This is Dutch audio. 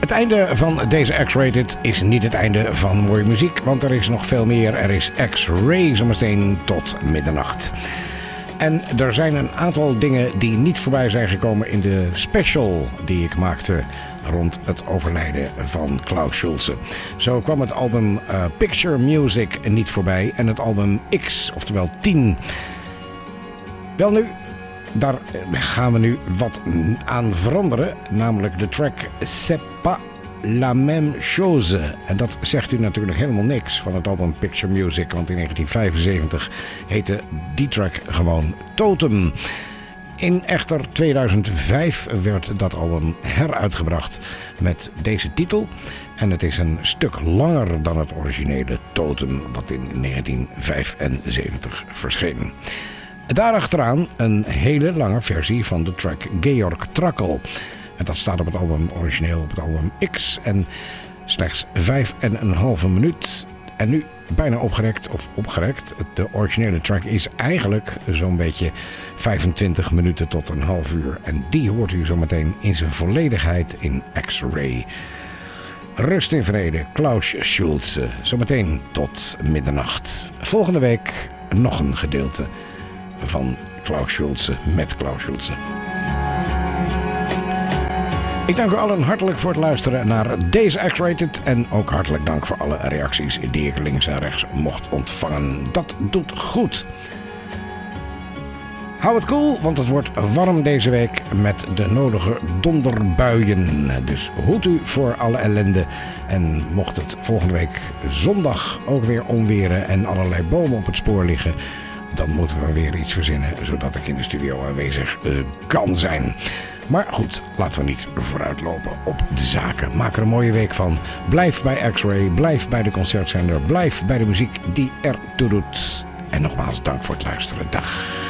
Het einde van deze X-Rated is niet het einde van mooie muziek, want er is nog veel meer. Er is X-Ray zometeen tot middernacht. En er zijn een aantal dingen die niet voorbij zijn gekomen in de special die ik maakte rond het overlijden van Klaus Schulze. Zo kwam het album Picture Music niet voorbij en het album X, oftewel 10. Wel nu, daar gaan we nu wat aan veranderen, namelijk de track C'est pas la même chose. En dat zegt u natuurlijk helemaal niks van het album Picture Music, want in 1975 heette die track gewoon Totem. In echter 2005 werd dat album heruitgebracht met deze titel. En het is een stuk langer dan het originele Totem, wat in 1975 verscheen. Daarachteraan een hele lange versie van de track Georg Trakl. En dat staat op het album origineel op het album X. En slechts 5,5 minuut. En nu bijna opgerekt. De originele track is eigenlijk zo'n beetje 25 minuten tot een half uur. En die hoort u zometeen in zijn volledigheid in X-Ray. Rust in vrede, Klaus Schulze. Zometeen tot middernacht. Volgende week nog een gedeelte van Klaus Schulze met Klaus Schulze. Ik dank u allen hartelijk voor het luisteren naar deze X-Rated. En ook hartelijk dank voor alle reacties die ik links en rechts mocht ontvangen. Dat doet goed. Hou het koel, want het wordt warm deze week met de nodige donderbuien. Dus hoed u voor alle ellende. En mocht het volgende week zondag ook weer onweren en allerlei bomen op het spoor liggen, dan moeten we weer iets verzinnen, zodat ik in de studio aanwezig kan zijn. Maar goed, laten we niet vooruitlopen op de zaken. Maak er een mooie week van. Blijf bij X-Ray, blijf bij de concertzender, blijf bij de muziek die ertoe doet. En nogmaals dank voor het luisteren. Dag.